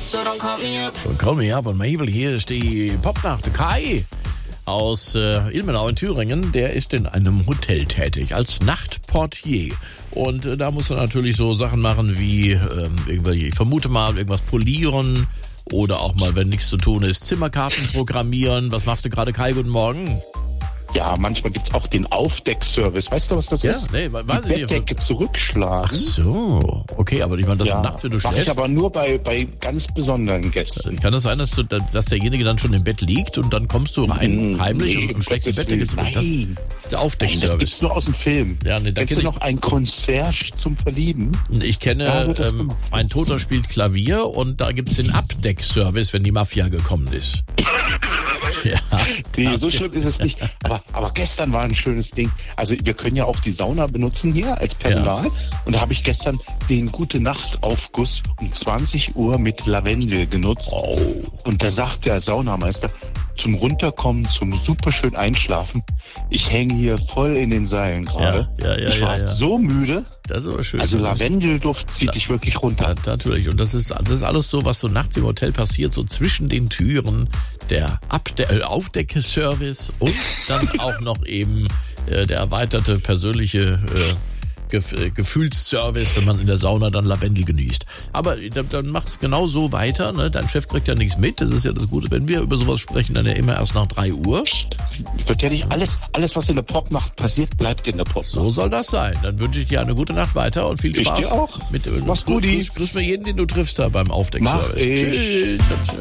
Und Call Me Up und Mabel, hier ist die Popnacht. Kai aus Ilmenau in Thüringen, der ist in einem Hotel tätig als Nachtportier. Und da muss er natürlich so Sachen machen wie, ich vermute mal, irgendwas polieren oder auch mal, wenn nichts zu tun ist, Zimmerkarten programmieren. Was machst du gerade, Kai? Guten Morgen. Ja, manchmal gibt's auch den Aufdeckservice. Weißt du, was das ist? Nee, die Bettdecke zurückschlagen. Ach so, okay, aber ich meine, das nachts, wenn du schläfst. Mach ich aber nur bei ganz besonderen Gästen. Kann das sein, dass derjenige dann schon im Bett liegt und dann kommst du rein, heimlich und schlägst die Bettdecke zurück? Nein. Das ist der Aufdeckservice. Das gibt's nur aus dem Film. Ja, nee, da kennst du noch ein Concierge zum Verlieben? Ich kenne, ein Toter spielt Klavier und da gibt's den Abdeckservice, wenn die Mafia gekommen ist. Ja. Nee, so schlimm ist es nicht. Aber gestern war ein schönes Ding. Also wir können ja auch die Sauna benutzen hier als Personal. Ja. Und da habe ich gestern den Gute-Nacht-Aufguss um 20 Uhr mit Lavendel genutzt. Oh. Und da sagt der Saunameister, zum Runterkommen, zum superschön Einschlafen, ich hänge hier voll in den Seilen gerade. Ich war so müde. Das ist aber schön. Also Lavendelduft zieht dich wirklich runter. Ja, natürlich. Und das ist alles so, was so nachts im Hotel passiert, so zwischen den Türen, der Aufdeckservice und dann auch noch eben der erweiterte persönliche Gefühlsservice, wenn man in der Sauna dann Lavendel genießt. Aber dann macht's genau so weiter, ne? Dein Chef kriegt ja nichts mit, das ist ja das Gute. Wenn wir über sowas sprechen, dann ja immer erst nach 3 Uhr. Wird ja nicht alles, was in der Popnacht passiert, bleibt in der Popnacht. So soll das sein. Dann wünsche ich dir eine gute Nacht weiter und viel Spaß. Ich dir auch. Mach's gut. Grüß mir jeden, den du triffst da beim Aufdeckservice. Tschüss.